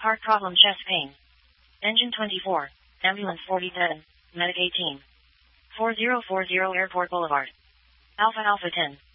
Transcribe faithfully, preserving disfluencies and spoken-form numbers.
Heart problem, chest pain. Engine twenty-four. Ambulance forty ten. Medic eighteen. four zero four zero Airport Boulevard. Alpha Alpha ten.